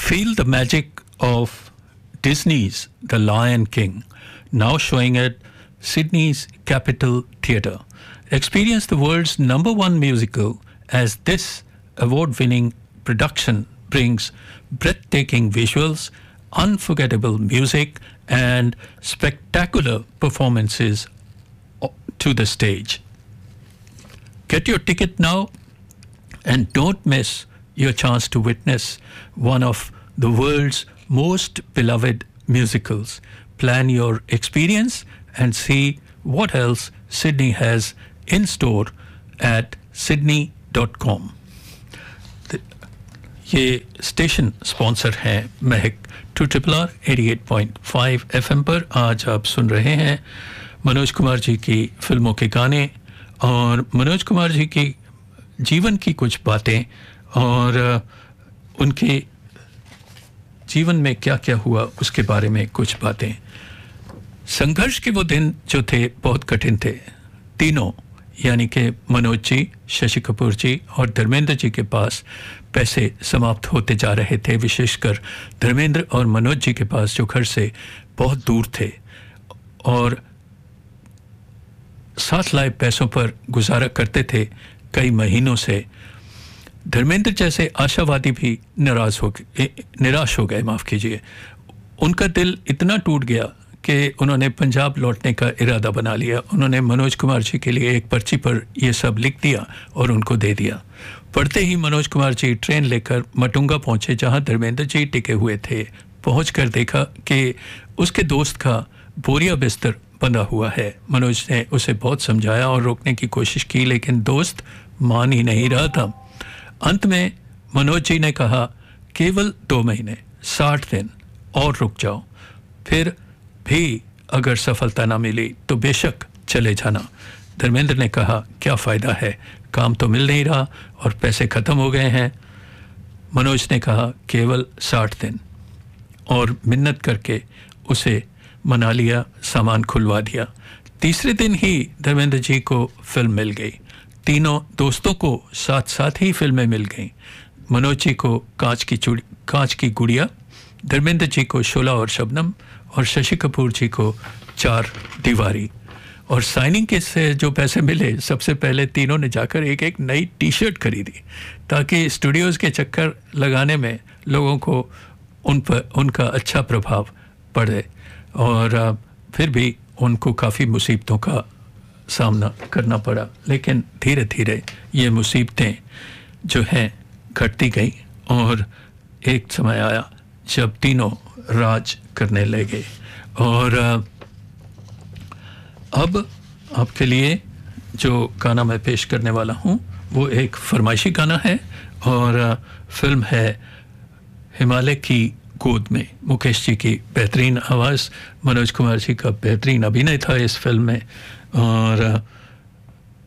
Feel the magic of Disney's The Lion King, now showing at Sydney's Capitol Theatre. Experience the world's #1 musical as this award-winning production brings breathtaking visuals, unforgettable music, and spectacular performances to the stage. Get your ticket now and don't miss your chance to witness one of the world's most beloved musicals. Plan your experience and see what else Sydney has in store at sydney.com. ये station sponsor हैं महक 2RR 88.5 FM पर. आज आप सुन रहे हैं मनोज कुमार जी की फिल्मों के गाने और मनोज कुमार जी की जीवन की कुछ बातें और उनके जीवन में क्या क्या हुआ उसके बारे में कुछ बातें. संघर्ष के वो दिन जो थे बहुत कठिन थे. तीनों यानी कि मनोज जी, शशि कपूर जी और धर्मेंद्र जी के पास पैसे समाप्त होते जा रहे थे. विशेषकर धर्मेंद्र और मनोज जी के पास जो घर से बहुत दूर थे और साथ लाए पैसों पर गुजारा करते थे कई महीनों से. धर्मेंद्र जैसे आशावादी भी निराश हो गए, माफ़ कीजिए. उनका दिल इतना टूट गया कि उन्होंने पंजाब लौटने का इरादा बना लिया. उन्होंने मनोज कुमार जी के लिए एक पर्ची पर यह सब लिख दिया और उनको दे दिया. पढ़ते ही मनोज कुमार जी ट्रेन लेकर मटुंगा पहुंचे जहां धर्मेंद्र जी टिके हुए थे. पहुंचकर देखा कि उसके दोस्त का बोरिया बिस्तर बंधा हुआ है. मनोज ने उसे बहुत समझाया और रोकने की कोशिश की, लेकिन दोस्त मान ही नहीं रहा था. अंत में मनोज जी ने कहा, केवल 2 महीने 60 दिन और रुक जाओ, फिर भी अगर सफलता ना मिली तो बेशक चले जाना. धर्मेंद्र ने कहा, क्या फ़ायदा है, काम तो मिल नहीं रहा और पैसे ख़त्म हो गए हैं. मनोज ने कहा, केवल 60 दिन, और मिन्नत करके उसे मना लिया, सामान खुलवा दिया. तीसरे दिन ही धर्मेंद्र जी को फिल्म मिल गई. तीनों दोस्तों को साथ साथ ही फिल्में मिल गईं. मनोज जी को कांच की गुड़िया, धर्मेंद्र जी को शोला और शबनम और शशि कपूर जी को 4 दीवारी. और साइनिंग के से जो पैसे मिले, सबसे पहले तीनों ने जाकर एक नई टी-शर्ट खरीदी ताकि स्टूडियोज़ के चक्कर लगाने में लोगों को उन पर उनका अच्छा प्रभाव पड़े. और फिर भी उनको काफ़ी मुसीबतों का सामना करना पड़ा, लेकिन धीरे धीरे ये मुसीबतें जो हैं घटती गई और एक समय आया जब तीनों राज करने लगे. और अब आपके लिए जो गाना मैं पेश करने वाला हूँ वो एक फरमाइशी गाना है और फिल्म है हिमालय की गोद में. मुकेश जी की बेहतरीन आवाज़, मनोज कुमार जी का बेहतरीन अभिनय था इस फिल्म में. और